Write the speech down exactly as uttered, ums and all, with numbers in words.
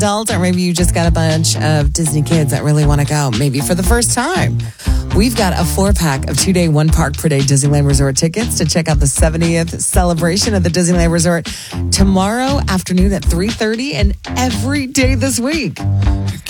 adult, or maybe you just got a bunch of Disney kids that really want to go, maybe for the first time. We've got a four-pack of two-day, one-park-per-day Disneyland Resort tickets to check out the seventieth celebration of the Disneyland Resort tomorrow afternoon at three thirty and every day this week.